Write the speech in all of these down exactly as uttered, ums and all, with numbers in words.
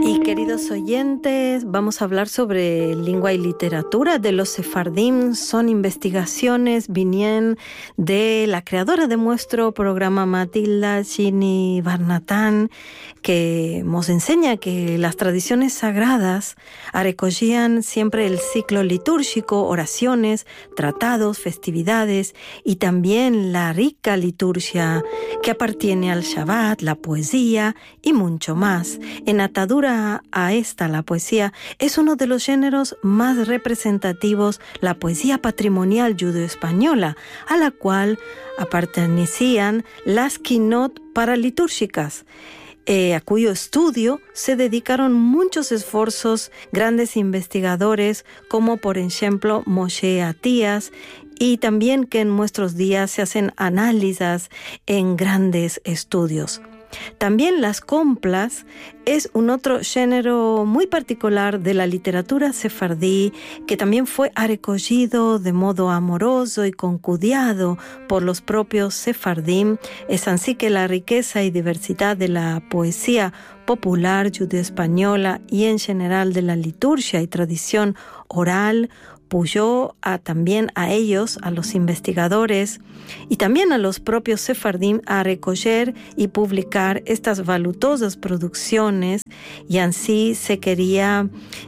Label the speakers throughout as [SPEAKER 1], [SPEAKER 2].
[SPEAKER 1] Y queridos oyentes, vamos a hablar sobre lengua y literatura de los sefardim. Son investigaciones, vienen de la creadora de nuestro programa, Matilda Chini Barnatán, que nos enseña que las tradiciones sagradas recogían siempre el ciclo litúrgico, oraciones, tratados, festividades y también la rica liturgia que appartiene al Shabbat, la poesía y mucho más. En atadura a esta, la poesía es uno de los géneros más representativos, la poesía patrimonial judeo-española, a la cual pertenecían las quinot paralitúrgicas, eh, a cuyo estudio se dedicaron muchos esfuerzos grandes investigadores, como por ejemplo Moshe Atías, y también que en nuestros días se hacen análisis en grandes estudios. También las complas es un otro género muy particular de la literatura sefardí, que también fue recogido de modo amoroso y con cuidado por los propios sefardim. Es así que la riqueza y diversidad de la poesía popular judeo-española y en general de la liturgia y tradición oral apoyó a, también a ellos, a los investigadores y también a los propios sefardim a recoger y publicar estas valutosas producciones, y así se quería,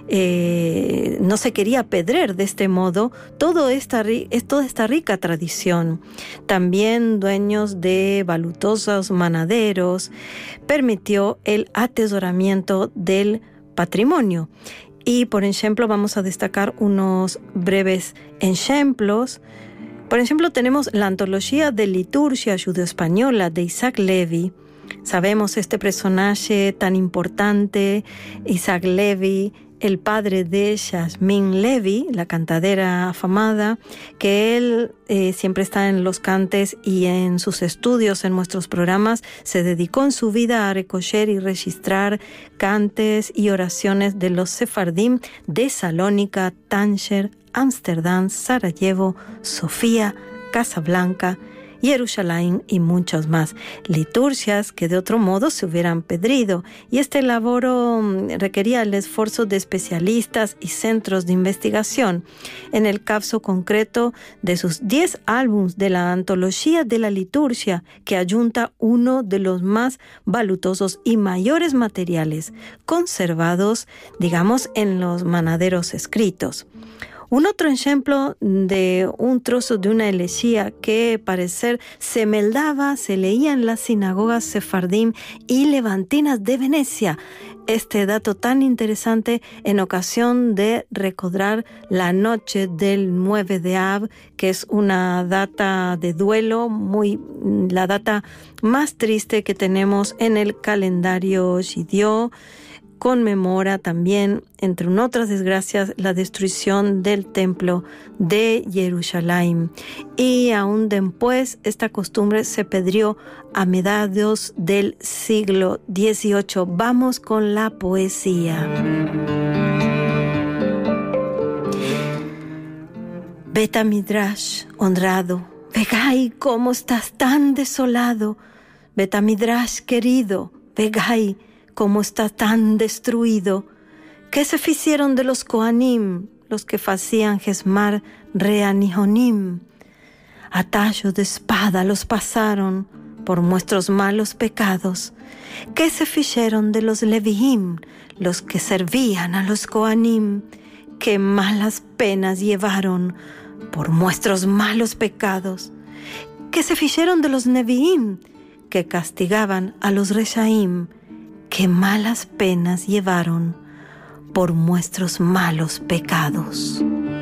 [SPEAKER 1] eh, no se quería perder de este modo todo esta, toda esta rica tradición. También dueños de valutosos manaderos permitió el atesoramiento del patrimonio. Y, por ejemplo, vamos a destacar unos breves ejemplos. Por ejemplo, tenemos la antología de liturgia judeo-española de Isaac Levi. Sabemos este personaje tan importante, Isaac Levi, el padre de Yasmin Levi, la cantadera afamada, que él eh, siempre está en los cantes y en sus estudios, en nuestros programas, se dedicó en su vida a recoger y registrar cantes y oraciones de los sefardim de Salónica, Tánger, Ámsterdam, Sarajevo, Sofía, Casablanca, Jerusalén y muchos más. Liturgias que de otro modo se hubieran perdido, y este laboro requería el esfuerzo de especialistas y centros de investigación. En el caso concreto de sus diez álbumes de la antología de la liturgia, que ayunta uno de los más valutosos y mayores materiales conservados, digamos, en los manaderos escritos. Un otro ejemplo de un trozo de una elegía que parecer se meldaba, se leía en las sinagogas sefardim y levantinas de Venecia. Este dato tan interesante en ocasión de recordar la noche del nueve de Av, que es una data de duelo, muy la data más triste que tenemos en el calendario judío. Conmemora también, entre otras desgracias, la destrucción del templo de Jerusalén. Y aún después, esta costumbre se perdió a mediados del siglo dieciocho. Vamos con la poesía. Bet Midrash, honrado, Vegai, ¿cómo estás tan desolado? Bet Midrash, querido, Vegai, ¿cómo está tan destruido? ¿Qué se hicieron de los Kohanim, los que hacían Jesmar Reanihonim? A tallo de espada los pasaron por nuestros malos pecados. ¿Qué se hicieron de los Levihim, los que servían a los Kohanim? ¿Qué malas penas llevaron por nuestros malos pecados? ¿Qué se hicieron de los Neviim, que castigaban a los Reshaim? Qué malas penas llevaron por nuestros malos pecados.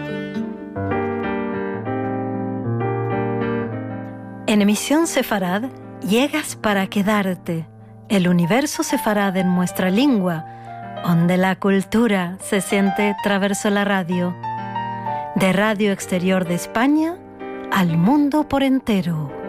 [SPEAKER 1] En emisión Sefarad, llegas para quedarte. El universo sefarad en nuestra lengua, donde la cultura se siente traverso la radio. De Radio Exterior de España al mundo por entero.